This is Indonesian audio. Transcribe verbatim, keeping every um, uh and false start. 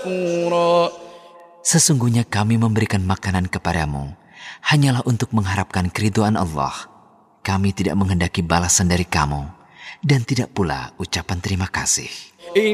Sesungguhnya kami memberikan makanan kepadamu hanyalah untuk mengharapkan keridhaan Allah. Kami tidak menghendaki balasan dari kamu dan tidak pula ucapan terima kasih.